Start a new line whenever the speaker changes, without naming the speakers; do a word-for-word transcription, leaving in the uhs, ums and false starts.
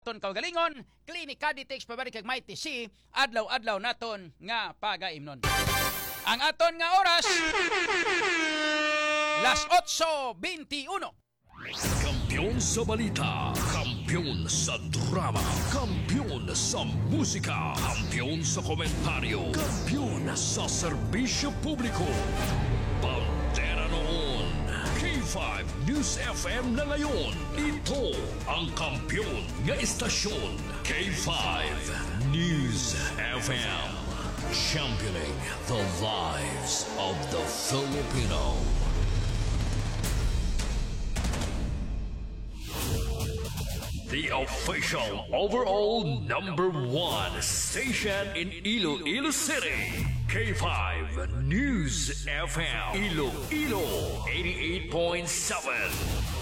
aton kaugalingon, Clinic Caditex pabalik kag Mighty C, adlaw-adlaw naton nga pagaimnon. Ang aton nga oras las otso veintiuno.
Kampiyon sa balita, kampiyon sa drama, kampiyon sa musika, kampiyon sa komentaryo, kampiyon sa serbisyo publiko. Pantera noon, K five News F M na ngayon. Ito ang kampiyon nga istasyon, K five News F M. Championing the lives of the Filipino. The official overall number one station in Iloilo City. K five News F M. Iloilo eighty-eight point seven.